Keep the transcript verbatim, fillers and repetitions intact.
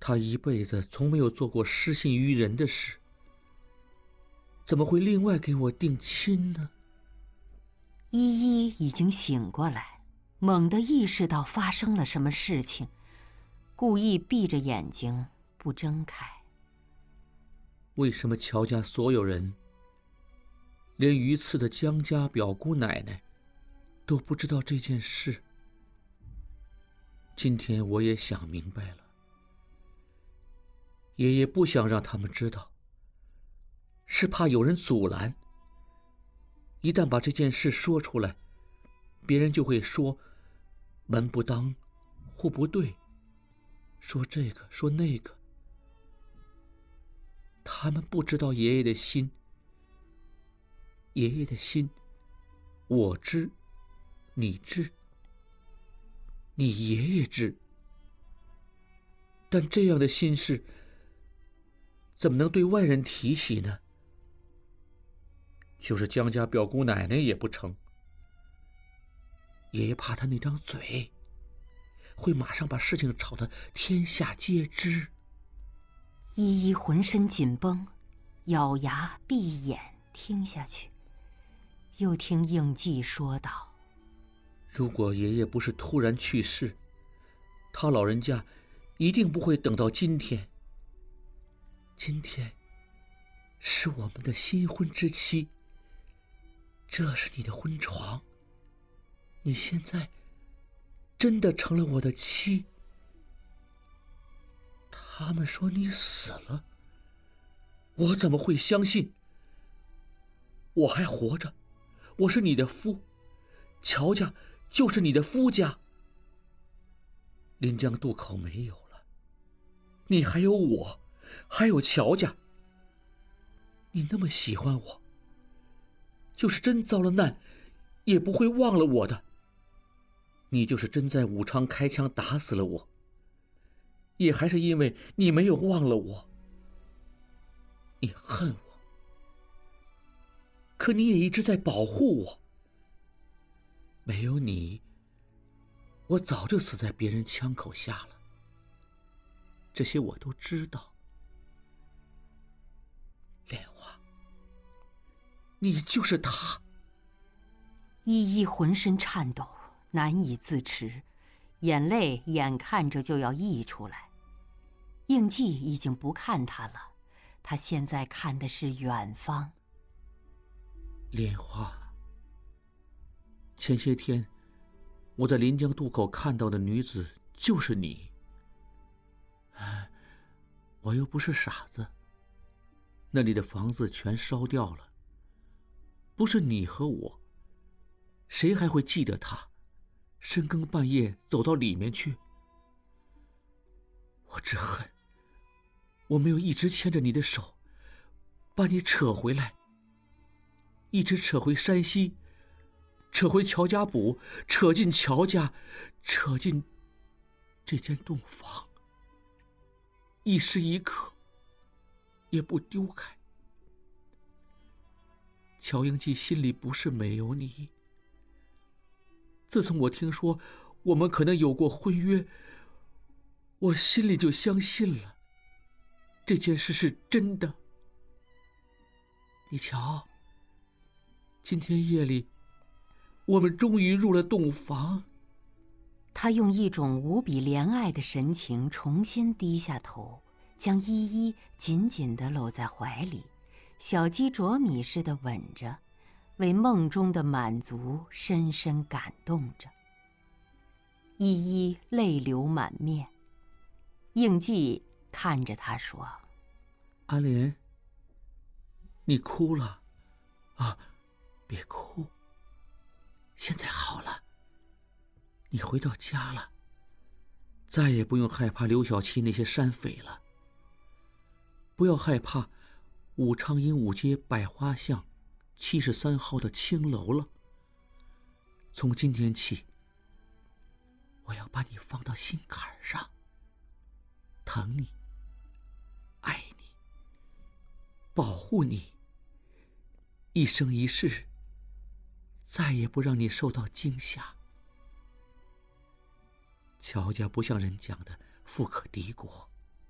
他一辈子从没有做过失信于人的事，怎么会另外给我定亲呢？ 依依已经醒过来，猛地意识到发生了什么事情，故意闭着眼睛不睁开。 为什么乔家所有人，连榆次的江家表姑奶奶都不知道这件事？今天我也想明白了，爷爷不想让他们知道，是怕有人阻拦。一旦把这件事说出来，别人就会说门不当户不对，说这个说那个。他们不知道爷爷的心，爷爷的心我知，你知，你爷爷知。但这样的心事怎么能对外人提起呢？就是江家表姑奶奶也不成。爷爷怕他那张嘴会马上把事情吵得天下皆知。 依依浑身紧绷，咬牙闭眼听下去。又听应季说道： 如果爷爷不是突然去世，他老人家一定不会等到今天。今天是我们的新婚之期，这是你的婚床，你现在真的成了我的妻。他们说你死了，我怎么会相信？我还活着，我是你的夫，乔家就是你的夫家。临江渡口没有了，你还有我，还有乔家。你那么喜欢我，就是真遭了难也不会忘了我的。你就是真在武昌开枪打死了我，也还是因为你没有忘了我。你恨我，可你也一直在保护我。没有你，我早就死在别人枪口下了。这些我都知道。莲花，你就是他。 依依浑身颤抖，难以自持，眼泪眼看着就要溢出来。应季已经不看他了，他现在看的是远方。 莲花，前些天我在临江渡口看到的女子就是你。哎，我又不是傻子。那里的房子全烧掉了，不是你和我，谁还会记得他深更半夜走到里面去？我只恨我没有一直牵着你的手，把你扯回来，一直扯回山西，扯回乔家堡，扯进乔家，扯进这间洞房，一时一刻也不丢开。乔英记心里不是没有你。自从我听说我们可能有过婚约，我心里就相信了，这件事是真的。你瞧，今天夜里我们终于入了洞房。 他用一种无比怜爱的神情重新低下头，将依依紧紧地搂在怀里，小鸡啄米似的吻着，为梦中的满足深深感动着。依依泪流满面，应季看着他说： 阿莲，你哭了啊？别哭，现在好了，你回到家了，再也不用害怕刘小七那些山匪了。不要害怕武昌鹦鹉街百花巷七十三号的青楼了。从今天起，我要把你放到心坎上，疼你，爱你，保护你，一生一世，再也不让你受到惊吓。乔家不像人讲的富可敌国，